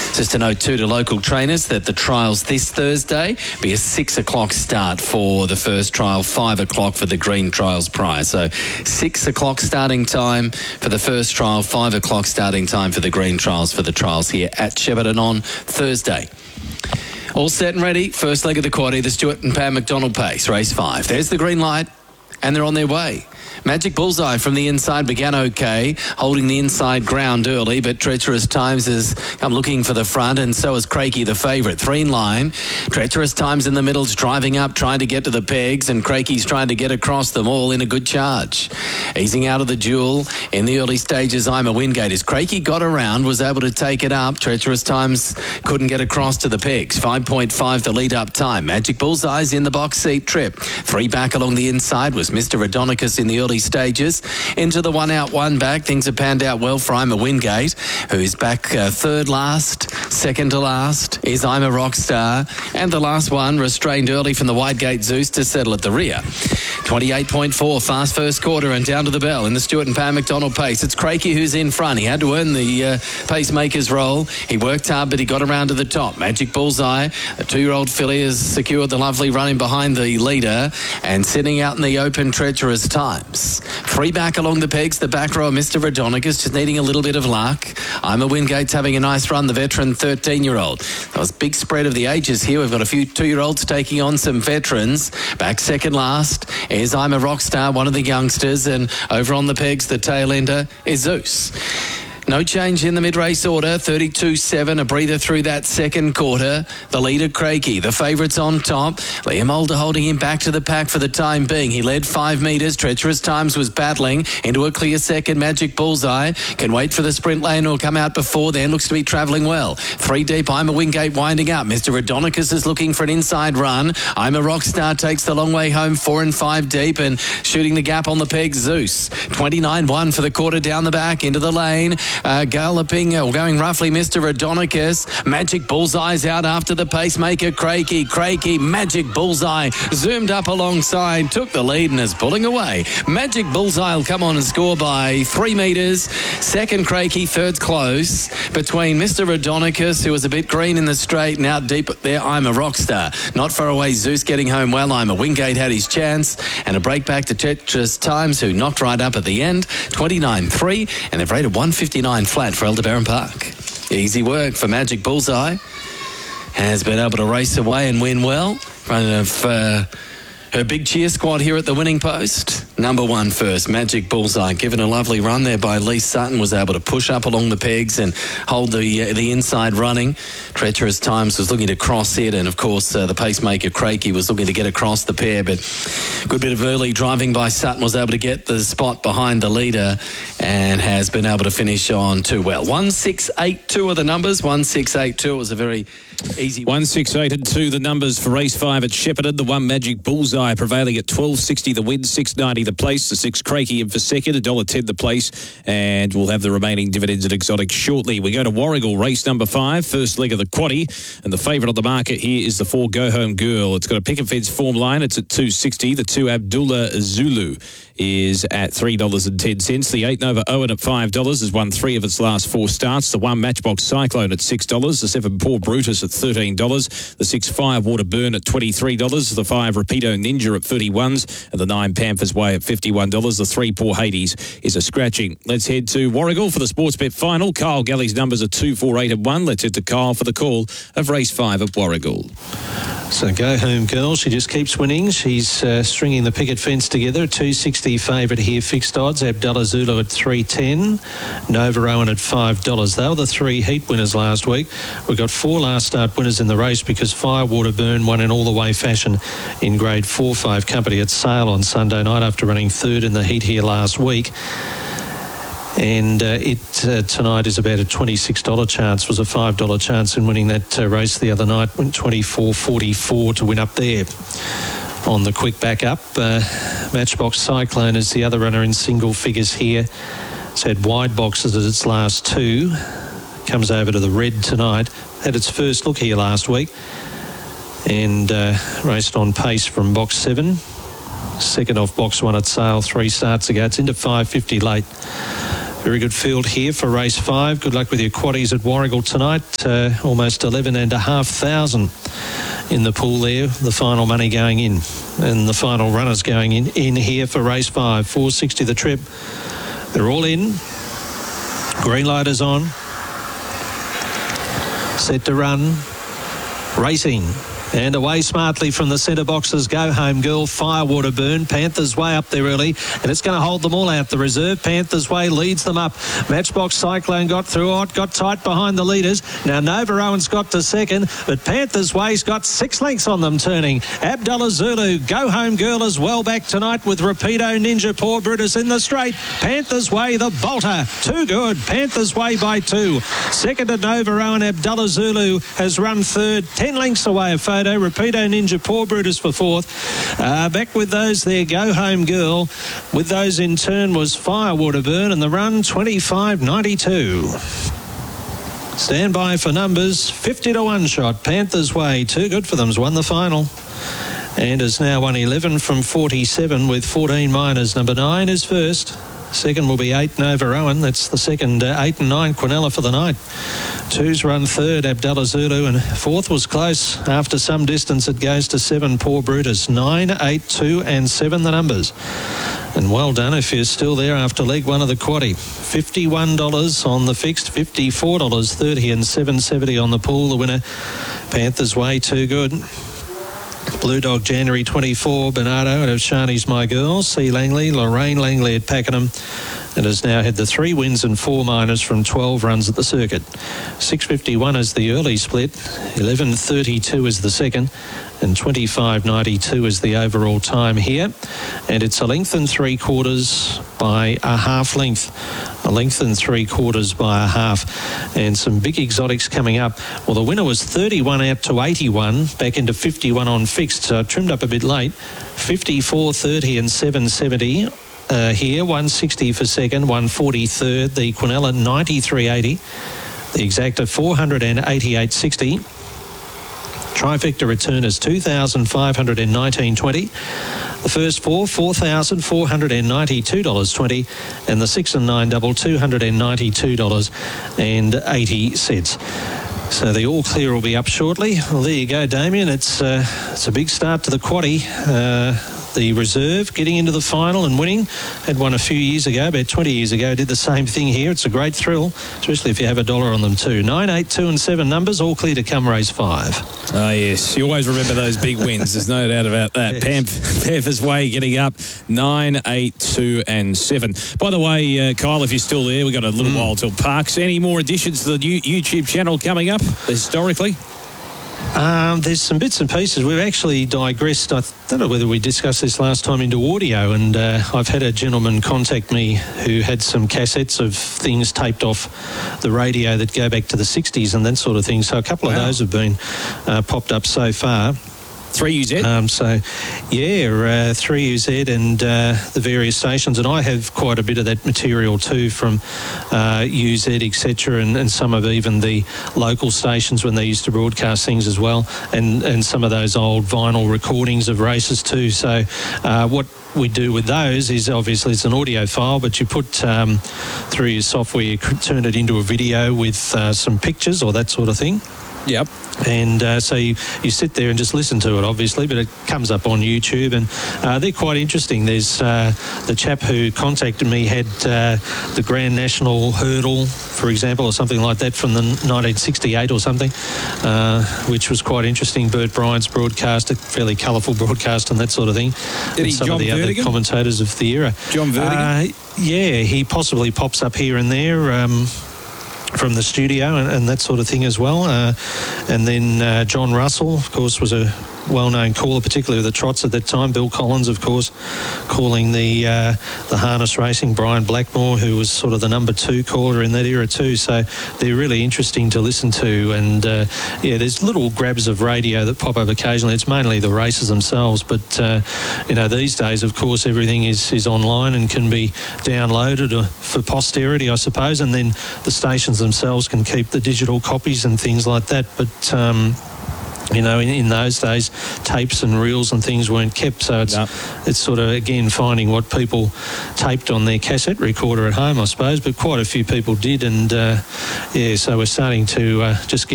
Just to note too to local trainers that the trials this Thursday be a 6 o'clock start for the first trial, 5 o'clock for the green trials prior. So 6 o'clock starting time for the first trial, 5 o'clock starting time for the green trials for the trials here at Shepparton on Thursday. All set and ready. First leg of the quaddie, the Stuart and Pam McDonald Pace, race 5. There's the green light and they're on their way. Magic Bullseye from the inside began okay, holding the inside ground early, but Treacherous Times has come looking for the front, and so is Crakey, the favourite. 3 in line. Treacherous Times in the middle's driving up, trying to get to the pegs, and Crakey's trying to get across them all in a good charge. Easing out of the duel in the early stages, I'm a Wingate. As Crakey got around, was able to take it up. Treacherous Times couldn't get across to the pegs. 5.5 the lead up time. Magic Bullseye's in the box seat trip. 3 back along the inside was Mr. Adonicus in the early stages. Into the 1 out, 1 back. Things have panned out well for I'm a Wingate, who's back third last. Second to last is I'm a Rockstar. And the last one restrained early from the Widegate Zeus to settle at the rear. 28.4 fast first quarter and down to the bell in the Stuart and Pam McDonald Pace. It's Crakey who's in front. He had to earn the pacemaker's role. He worked hard, but he got around to the top. Magic Bullseye, a 2-year-old filly, has secured the lovely run in behind the leader and sitting out in the open Treacherous Times. 3 back along the pegs, the back row, Mr. Adonicus, just needing a little bit of luck. I'm a Wingate's having a nice run, the veteran 13-year-old. That was big spread of the ages here. We've got a few 2-year-olds taking on some veterans. Back second last is I'm a Rockstar, one of the youngsters, and over on the pegs, the tail ender is Zeus. No change in the mid-race order, 32-7, a breather through that second quarter. The leader, Crakey, the favourites on top. Liam Older holding him back to the pack for the time being. He led 5 metres. Treacherous Times was battling into a clear second. Magic Bullseye can wait for the sprint lane or come out before then. Looks to be travelling well. 3 deep, I'm a Wingate winding up. Mr. Adonicus is looking for an inside run. I'm a Rockstar takes the long way home, 4 and 5 deep, and shooting the gap on the peg, Zeus. 29-1 for the quarter down the back into the lane. Galloping, going roughly, Mr. Adonicus. Magic Bullseye's out after the pacemaker, Crakey. Magic Bullseye zoomed up alongside, took the lead and is pulling away. Magic Bullseye will come on and score by 3 metres. Second, Crakey. Third, close between Mr. Adonicus, who was a bit green in the straight, and out deep there, I'm a Rockstar. Not far away, Zeus getting home well. I'm a Wingate had his chance, and a break back to Treacherous Times, who knocked right up at the end. 29-3, and they've rated 159 flat for Aldebaran Park. Easy work for Magic Bullseye. Has been able to race away and win well. In front of her big cheer squad here at the winning post. Number 1 first, Magic Bullseye, given a lovely run there by Lee Sutton, was able to push up along the pegs and hold the inside running. Treacherous Times was looking to cross it, and of course the pacemaker Crakey was looking to get across the pair, but a good bit of early driving by Sutton was able to get the spot behind the leader and has been able to finish on too well. 1-6-8-2 are the numbers. 1-6-8-2 was a very easy 1-6-8-2 the numbers for race 5 at Shepparton. The 1 Magic Bullseye prevailing at $12.60 the win, $6.90 the place. The 6 Crakey in for second, $1.10 the place, and we'll have the remaining dividends at Exotic shortly. We go to Warragul, race number 5, first leg of the quaddie, and the favourite on the market here is the 4 Go Home Girl. It's got a picket fence form line. It's at $2.60. The 2 Abdullah Zulu is at $3.10. The 8 Nova Owen at $5 has won 3 of its last 4 starts. The 1 Matchbox Cyclone at $6. The 7 Poor Brutus at $13. The 6 Firewater Burn at $23. The 5 Rapido Ninja at $31s. And the 9 Panthers Way at $51. The 3 Poor Hades is a scratching. Let's head to Warragul for the Sportsbet final. Kyle Galley's numbers are 2, 4, 8 and 1. Let's head to Kyle for the call of race 5 at Warragul. So Go Home Girl, she just keeps winning. She's stringing the picket fence together. 260 favourite here, fixed odds. Abdullah Zulu at 310. Nova Owen at $5. They were the 3 heat winners last week. We've got 4 last start winners in the race because Firewater Burn won in all the way fashion in grade 4-5 company at Sale on Sunday night after running 3rd in the heat here last week. And tonight is about a $26 chance. Was a $5 chance in winning that race the other night. Went 24.44 to win up there. On the quick back up, Matchbox Cyclone is the other runner in single figures here. It's had wide boxes at its last 2. Comes over to the red tonight. Had its first look here last week. And raced on pace from box 7. Second off box 1 at Sale 3 starts ago. It's into 5.50 late. Very good field here for race 5. Good luck with your quaddies at Warragul tonight. Almost 11,500 in the pool there. The final money going in, and the final runners going in here for race 5. 460 the trip. They're all in. Green light is on. Set to run. Racing. And away smartly from the centre boxes, Go Home Girl, Firewater Burn. Panthers way up there early, and it's going to hold them all out. The reserve, Panthers Way, leads them up. Matchbox Cyclone got through it, got tight behind the leaders. Now Nova Rowan's got to second, but Panthers Way's got 6 lengths on them turning. Abdullah Zulu, Go Home Girl is well back tonight with Rapido Ninja, Poor Brutus in the straight. Panthers Way, the bolter, too good. Panthers Way by 2. Second to Nova Rowan, Abdullah Zulu has run third, 10 lengths away of Rapido Ninja, Poor Brutus for 4th. Back with those there, Go Home Girl. With those in turn was Firewater Burn, and the run 25.92. Stand by for numbers. 50 to 1 shot. Panthers Way, too good for them's won the final. And is now won 11 from 47 with 14 minors. Number 9 is first. Second will be 8 Nova Rowan. That's the second. 8 and 9 Quinella for the night. 2's run third, Abdullah Zulu, and 4th was close. After some distance, it goes to 7 Poor Brutus. 9, 8, 2 and 7 the numbers. And well done if you're still there after leg 1 of the quaddie. $51 on the fixed, $54.30 and $7.70 on the pool. The winner, Panthers Way, too good. Blue Dog January 24, Bernardo out of Shani's My Girl, C. Langley, Lorraine Langley at Pakenham, and has now had the 3 wins and 4 minors from 12 runs at the circuit. 6.51 is the early split, 11.32 is the second, and 25.92 is the overall time here. And it's a length and 3/4 by a half length. A length and 3/4 by a half. And some big exotics coming up. Well, the winner was 31 out to 81, back into 51 on fixed, so trimmed up a bit late. 54.30 and 7.70 here. 160 for second, 140 third. The Quinella 93.80. The Exacta 488.60. Trifecta return is $2,519.20. The first 4, $4,492.20, and the 6 and 9 double $292.80. So the all clear will be up shortly. Well, there you go, Damien. It's a big start to the quaddie. The reserve getting into the final and winning. Had one a few years ago, about 20 years ago. Did the same thing here. It's a great thrill, especially if you have $1 on them too. 9, 8, 2 and 7 numbers, all clear to come race 5. Oh, yes. You always remember those big wins. There's no doubt about that. Yes. Panthers Way getting up 9, 8, 2 and 7. By the way, Kyle, if you're still there, we've got a little while till Parks. Any more additions to the new YouTube channel coming up historically? There's some bits and pieces. We've actually digressed. I don't know whether we discussed this last time, into audio, and I've had a gentleman contact me who had some cassettes of things taped off the radio that go back to the 60s and that sort of thing. So a couple of those have been popped up so far. 3UZ? 3UZ and the various stations. And I have quite a bit of that material too from UZ, etc., and some of even the local stations when they used to broadcast things as well, and some of those old vinyl recordings of races too. So what we do with those is, obviously it's an audio file, but you put through your software, you turn it into a video with some pictures or that sort of thing. Yep. And so you sit there and just listen to it, obviously, but it comes up on YouTube, and they're quite interesting. There's the chap who contacted me had the Grand National Hurdle, for example, or something like that from the 1968 or something, which was quite interesting. Bert Bryant's broadcast, a fairly colourful broadcast and that sort of thing. Did he some of the other commentators of the era. John Vertigan? Yeah, he possibly pops up here and there. From the studio and that sort of thing as well. And then John Russell, of course, was a well-known caller, particularly with the trots at that time. Bill Collins, of course, calling the harness racing. Brian Blackmore, who was sort of the number 2 caller in that era too. So they're really interesting to listen to. And there's little grabs of radio that pop up occasionally. It's mainly the races themselves, but these days, of course, everything is online and can be downloaded for posterity, I suppose. And then the stations themselves can keep the digital copies and things like that. But You know, in those days, tapes and reels and things weren't kept, so it's sort of, again, finding what people taped on their cassette recorder at home, I suppose, but quite a few people did, and, so we're starting to just get